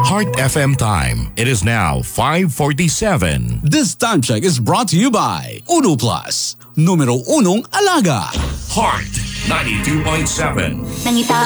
Heart FM time. It is now 5:47. This time check is brought to you by Uno Plus, numero unong alaga. Heart 92.7. Nangita